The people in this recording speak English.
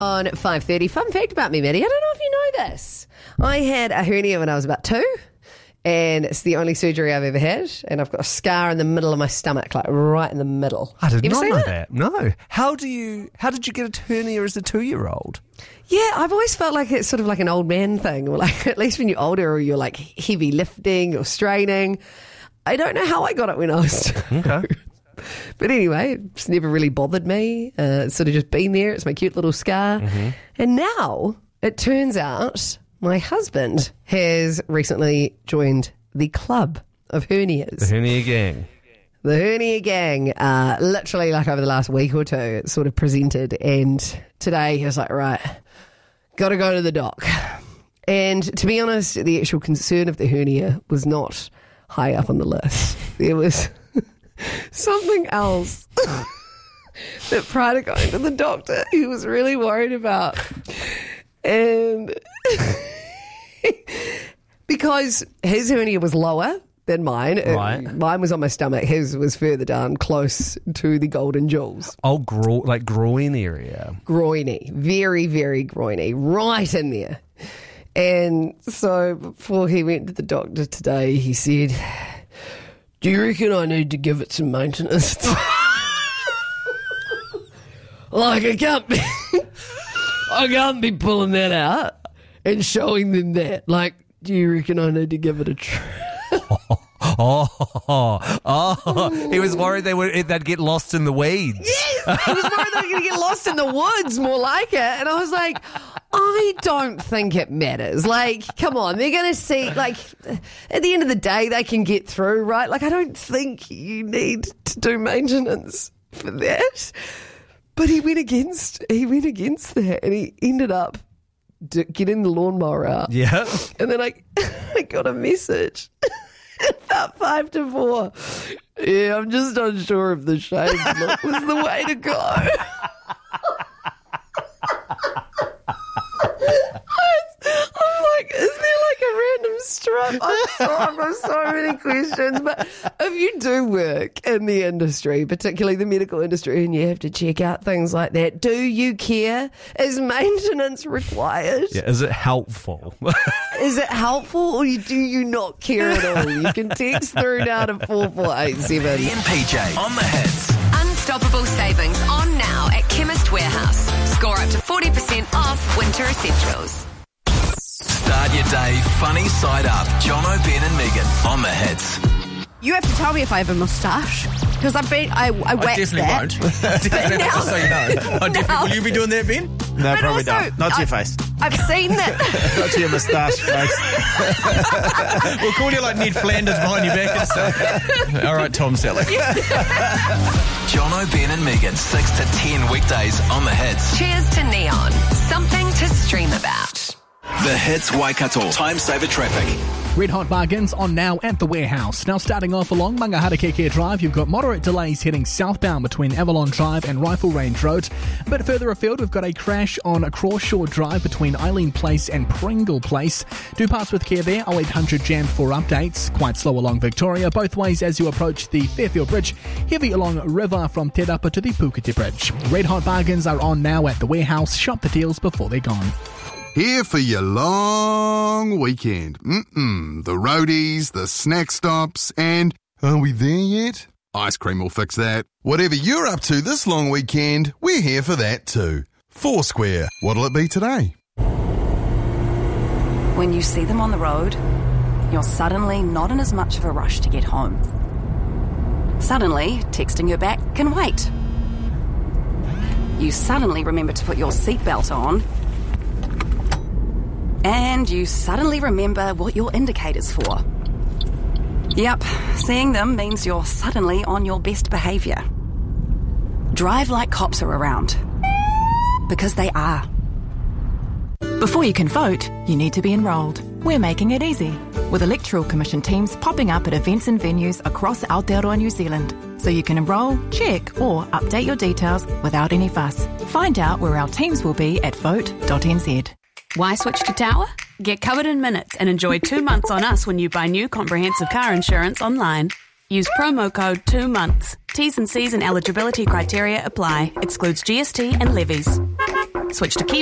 On 5:30, fun fact about me, Maddie. I don't know if you know this. I had a hernia when I was about 2, and it's the only surgery I've ever had. And I've got a scar in the middle of my stomach, like right in the middle. I did You ever not seen know it? that. No. How did you get a hernia as a 2-year-old? Yeah, I've always felt like it's sort of like an old man thing, or like at least when you're older, or you're like heavy lifting or straining. I don't know how I got it when I was 2. Okay. But anyway, it's never really bothered me. It's sort of just been there. It's my cute little scar. Mm-hmm. And now it turns out my husband has recently joined the club of hernias. The hernia gang. The hernia gang, literally like over the last week or two, it sort of presented. And today he was like, right, got to go to the doc. And to be honest, the actual concern of the hernia was not high up on the list. There was something else that prior to going to the doctor, he was really worried about. And because his hernia was lower than mine, Right. mine was on my stomach, his was further down, close to the golden jewels. Oh, groin area. Groiny, very, very groiny, right in there. And so before he went to the doctor today, he said, do you reckon I need to give it some maintenance? Like I can't be pulling that out and showing them that. Like, do you reckon I need to give it a try? He was worried they'd get lost in the weeds. Yes, he was worried they were going to get lost in the woods, more like it. And I was like, I don't think it matters. Like, come on, they're going to see, like, at the end of the day, they can get through, right? Like, I don't think you need to do maintenance for that. But he went against that, and he ended up getting the lawnmower out. Yeah. And then I got a message about 5 to 4. Yeah, I'm just unsure if the shaved look was the way to go. I'm like, is there like a random strap? I've got so many questions. But if you do work in the industry, particularly the medical industry, and you have to check out things like that, do you care? Is maintenance required? Yeah. Is it helpful? Is it helpful, or do you not care at all? You can text through now to 4487. Ian PJ on the hits. Unstoppable savings on now at Chemist Warehouse. Score up to 40% off winter essentials. Start your day funny side up. John O'Ben and Megan on the hits. You have to tell me if I have a moustache, because I waxed definitely that. won't. Definitely, now- just so you know. I definitely, now- will you be doing that, Ben? No, But probably also, not. Not to your face. I've seen that. Not to your moustache face. We'll call you like Ned Flanders behind your back and stuff. All right, Tom Selleck. John O'Ben and Megan, 6 to 10 weekdays on the hits. Cheers to Neon. Something to stream about. The hits Waikato. Time saver traffic. Red hot bargains on now at the warehouse. Now starting off along Mangaharakeke Drive, you've got moderate delays heading southbound between Avalon Drive and Rifle Range Road. A bit further afield, we've got a crash on Crawshaw Drive between Eileen Place and Pringle Place. Do pass with care there, 0800 jammed for updates. Quite slow along Victoria, both ways as you approach the Fairfield Bridge. Heavy along River from Te Rapa to the Puketi Bridge. Red hot bargains are on now at the warehouse. Shop the deals before they're gone. Here for your long weekend. The roadies, the snack stops, and are we there yet? Ice cream will fix that. Whatever you're up to this long weekend, we're here for that too. Foursquare. What'll it be today? When you see them on the road, you're suddenly not in as much of a rush to get home. Suddenly, texting her back can wait. You suddenly remember to put your seatbelt on. And you suddenly remember what your indicator's for. Yep, seeing them means you're suddenly on your best behaviour. Drive like cops are around. Because they are. Before you can vote, you need to be enrolled. We're making it easy, with Electoral Commission teams popping up at events and venues across Aotearoa, New Zealand. So you can enrol, check or update your details without any fuss. Find out where our teams will be at vote.nz. Why switch to Tower? Get covered in minutes and enjoy 2 months on us when you buy new comprehensive car insurance online. Use promo code 2 months. T's and C's and eligibility criteria apply. Excludes GST and levies. Switch to Kiwi